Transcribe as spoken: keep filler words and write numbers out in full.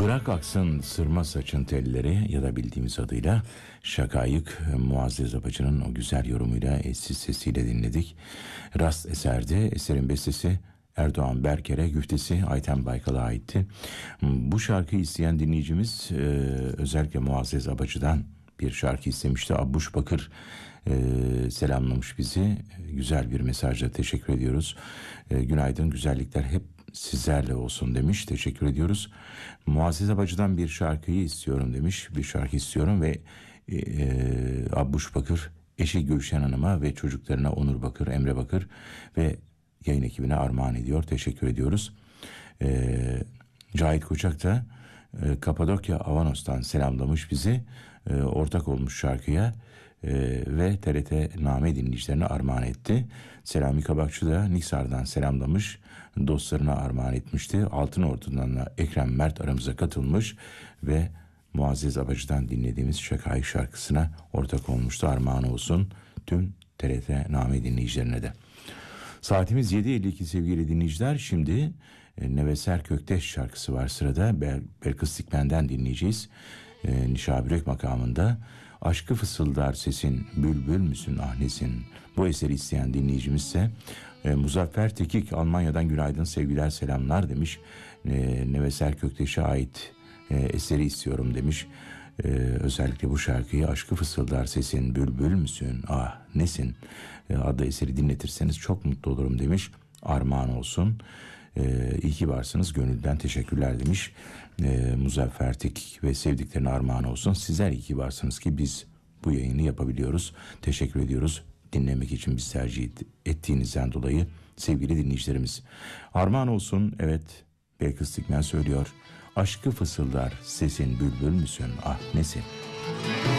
Bırak aksın sırma saçın telleri ya da bildiğimiz adıyla Şakayık, Muazzez Abacı'nın o güzel yorumuyla eşsiz sesiyle dinledik. Rast eserdi. Eserin bestesi Erdoğan Berker'e, güftesi Ayten Baykal'a aitti. Bu şarkıyı isteyen dinleyicimiz e, özellikle Muazzez Abacı'dan bir şarkı istemişti. Abbuş Bakır e, selamlamış bizi. Güzel bir mesajla teşekkür ediyoruz. E, günaydın, güzellikler hep sizlerle olsun demiş. Teşekkür ediyoruz. Muazzez Abacı'dan bir şarkıyı istiyorum demiş. Bir şarkı istiyorum ve e, Abbuş Bakır eşi Gülşen Hanım'a ve çocuklarına Onur Bakır, Emre Bakır ve yayın ekibine armağan ediyor. Teşekkür ediyoruz. E, Cahit Koçak da e, Kapadokya Avanos'tan selamlamış bizi. E, ortak olmuş şarkıya e, ve T R T Name dinleyicilerine armağan etti. Selami Kabakçı da Niksar'dan selamlamış. Dostlarına armağan etmişti. Altınordu'dan da Ekrem Mert aramıza katılmış ve Muazzez Abacı'dan dinlediğimiz Şakayık şarkısına ortak olmuştu. Armağan olsun tüm T R T Name dinleyicilerine de. Saatimiz yedi elli iki sevgili dinleyiciler. Şimdi e, Neveser Kökteş şarkısı var sırada. Bel, Belkıs Dikmen'den dinleyeceğiz. E, Nişabürek makamında. Aşkı fısıldar sesin, bülbül müsün ah nesin? Bu eseri isteyen dinleyicimizse e, Muzaffer Tekik Almanya'dan günaydın, sevgiler, selamlar demiş. E, Neveser Kökteş'e ait e, eseri istiyorum demiş. Ee, özellikle bu şarkıyı Aşkı fısıldar sesin, bülbül müsün ah nesin ee, adlı eseri dinletirseniz çok mutlu olurum demiş. Armağan olsun. Ee, iyi ki varsınız, gönülden teşekkürler demiş. Ee, Muzaffer Tekik ve sevdiklerine armağan olsun. Sizler iyi ki varsınız ki biz bu yayını yapabiliyoruz. Teşekkür ediyoruz dinlemek için biz tercih ettiğinizden dolayı sevgili dinleyicilerimiz. Armağan olsun. Evet, Belkıs Dikmen söylüyor. Aşkı fısıldar sesin, bülbül müsün ah nesin?